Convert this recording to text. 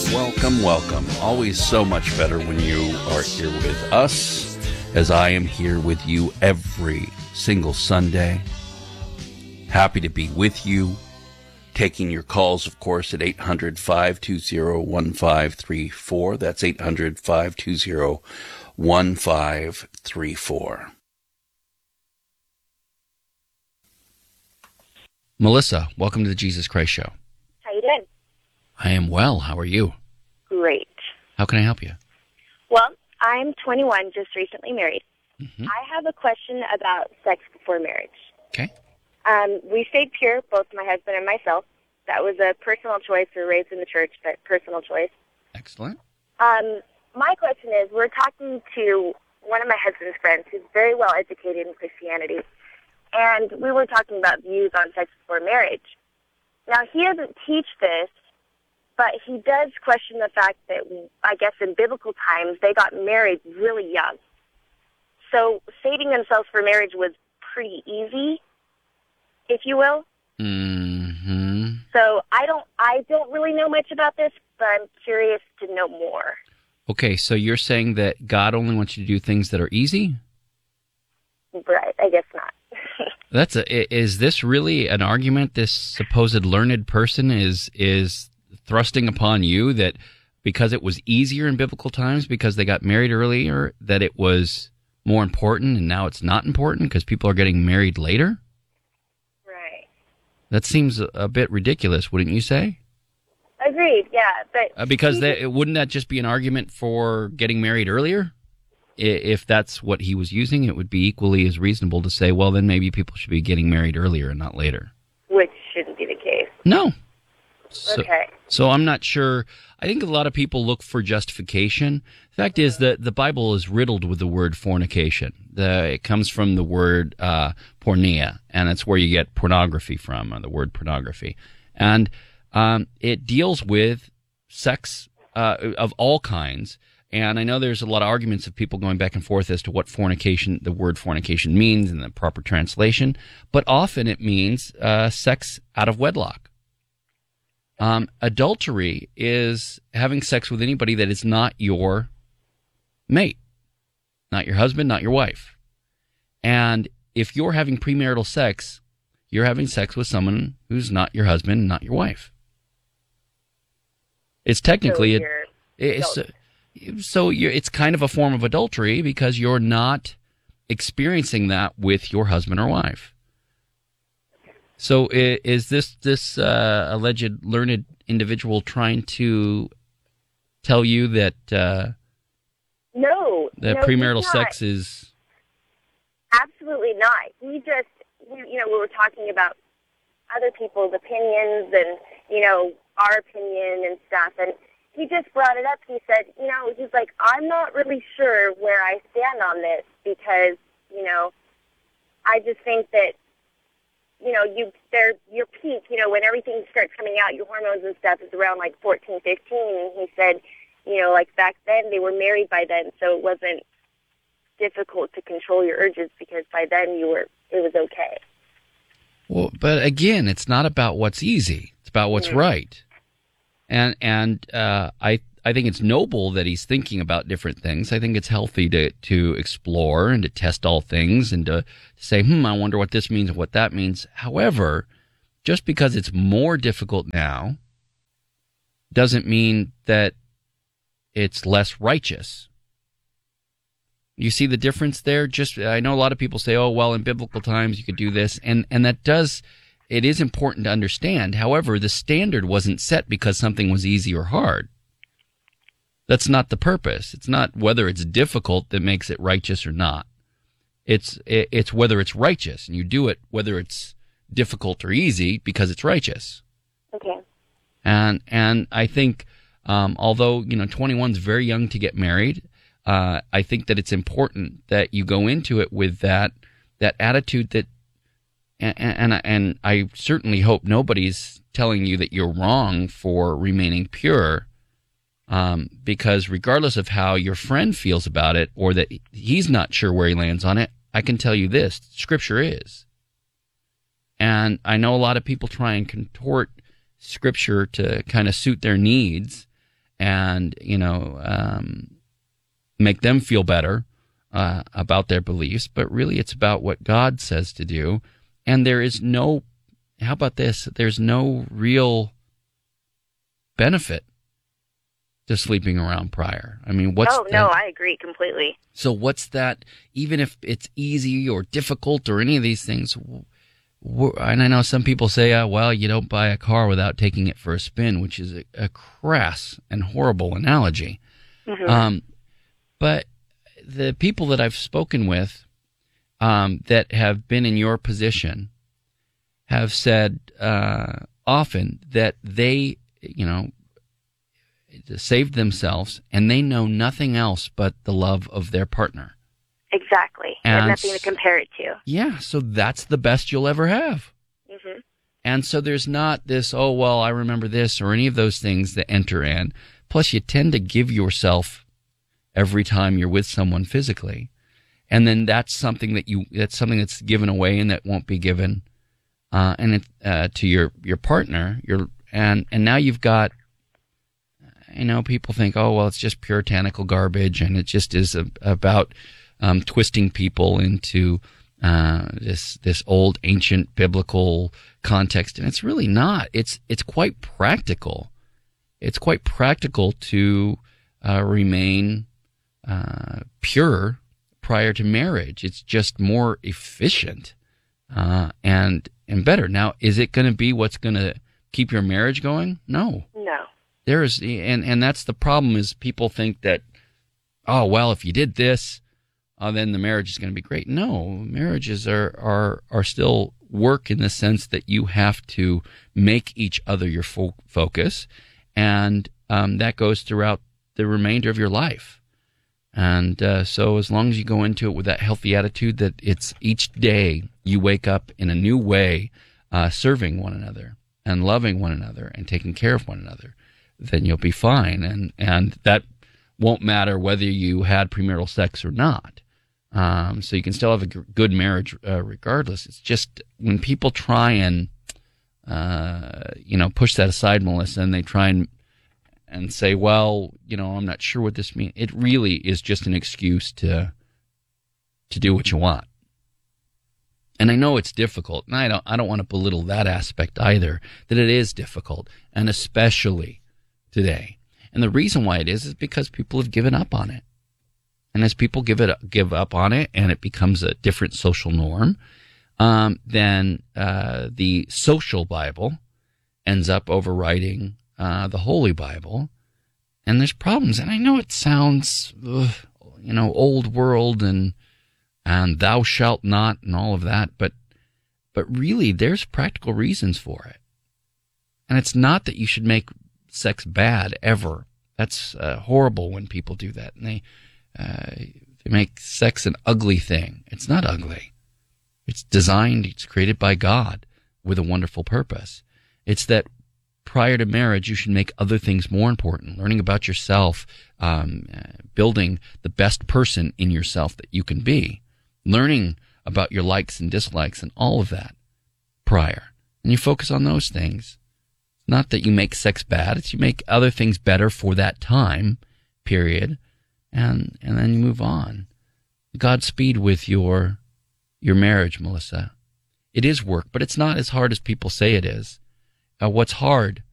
Welcome, welcome. Always so much better when you are here with us, as I am here with you every single Sunday. Happy to be with you. Taking your calls, of course, at 800-520-1534. That's 800-520-1534. Melissa, welcome to the Jesus Christ Show. How you doing? I am well. How are you? Great. How can I help you? Well, I'm 21, just recently married. Mm-hmm. I have a question about sex before marriage. Okay. We stayed pure, both my husband and myself. That was a personal choice. We were raised in the church, but personal choice. Excellent. My question is, we're talking to one of my husband's friends who's very well educated in Christianity, and we were talking about views on sex before marriage. Now, he doesn't teach this, but he does question the fact that, I guess in biblical times, they got married really young. So saving themselves for marriage was pretty easy, if you will. Mm-hmm. So I don't really know much about this, but I'm curious to know more. Okay, so you're saying that God only wants you to do things that are easy? Right, I guess not. Is this really an argument this supposed learned person is thrusting upon you, that because it was easier in biblical times because they got married earlier, that it was more important and now it's not important because people are getting married later? Right. That seems a bit ridiculous, wouldn't you say? Agreed, yeah. But because wouldn't that just be an argument for getting married earlier? If that's what he was using, it would be equally as reasonable to say, well, then maybe people should be getting married earlier and not later. Which shouldn't be the case. No. Okay. So I'm not sure. I think a lot of people look for justification. The fact is that the Bible is riddled with the word fornication. It comes from the word porneia, and it's where you get pornography from, the word pornography. And it deals with sex of all kinds. And I know there's a lot of arguments of people going back and forth as to what the word fornication means in the proper translation. But often it means sex out of wedlock. Adultery is having sex with anybody that is not your mate, not your husband, not your wife. And if you're having premarital sex, you're having sex with someone who's not your husband, not your wife. It's technically it's kind of a form of adultery because you're not experiencing that with your husband or wife. So is this alleged learned individual trying to tell you that no, premarital sex is... Absolutely not. We were talking about other people's opinions and, our opinion and stuff, and he just brought it up. He said, he's like, I'm not really sure where I stand on this because, I just think that, your peak, when everything starts coming out, your hormones and stuff is around like 14, 15. And he said, back then they were married by then, so it wasn't difficult to control your urges because by then it was okay. Well, but again, it's not about what's easy. It's about what's right. And I think it's noble that he's thinking about different things. I think it's healthy to explore and to test all things and to say, I wonder what this means and what that means. However, just because it's more difficult now doesn't mean that it's less righteous. You see the difference there? I know a lot of people say, oh, well, in biblical times you could do this, and it is important to understand. However, the standard wasn't set because something was easy or hard. That's not the purpose. It's not whether it's difficult that makes it righteous or not. It's whether it's righteous, and you do it whether it's difficult or easy because it's righteous. Okay. And I think although 21 is very young to get married, I think that it's important that you go into it with that attitude that, and I certainly hope nobody's telling you that you're wrong for remaining pure. Because regardless of how your friend feels about it or that he's not sure where he lands on it, I can tell you this, Scripture is. And I know a lot of people try and contort Scripture to kind of suit their needs, and make them feel better about their beliefs, but really it's about what God says to do. And there is no, how about this? There's no real benefit to sleeping around prior. I mean, no, I agree completely. So what's that, even if it's easy or difficult or any of these things, and I know some people say, well, you don't buy a car without taking it for a spin, which is a crass and horrible analogy. Mm-hmm. But the people that I've spoken with that have been in your position have said often that they, saved themselves and they know nothing else but the love of their partner. Exactly. And nothing to compare it to. Yeah, so that's the best you'll ever have. Mm-hmm. And so there's not this, oh, well, I remember this or any of those things that enter in. Plus, you tend to give yourself every time you're with someone physically. And then that's something that's given away and that won't be given to your partner. And now you've got, people think, oh, well, it's just puritanical garbage and it just is about twisting people into this old ancient biblical context, and it's really not. It's quite practical. It's quite practical to remain pure prior to marriage. It's just more efficient and better. Now, is it going to be what's going to keep your marriage going? No. There is, and that's the problem. Is people think that, oh, well, if you did this, then the marriage is going to be great. No, marriages are still work in the sense that you have to make each other your focus, and that goes throughout the remainder of your life. And so as long as you go into it with that healthy attitude that it's each day you wake up in a new way, serving one another and loving one another and taking care of one another, then you'll be fine. And that won't matter whether you had premarital sex or not. So you can still have a good marriage regardless. It's just when people try and push that aside, Melissa, and they try and say, well, I'm not sure what this means. It really is just an excuse to do what you want. And I know it's difficult, and I don't want to belittle that aspect either, that it is difficult, and especially today. And the reason why it is because people have given up on it. And as people give up on it, and it becomes a different social norm, then the social Bible ends up overriding the Holy Bible, and there's problems. And I know it sounds, old world and thou shalt not and all of that, but really there's practical reasons for it. And it's not that you should make sex bad ever. That's horrible when people do that, and they make sex an ugly thing. It's not ugly. It's designed, it's created by God with a wonderful purpose. It's that prior to marriage, you should make other things more important. Learning about yourself, building the best person in yourself that you can be. Learning about your likes and dislikes and all of that prior. And you focus on those things. Not that you make sex bad, it's you make other things better for that time period, and then you move on. Godspeed with your marriage, Melissa. It is work, but it's not as hard as people say it is. What's hard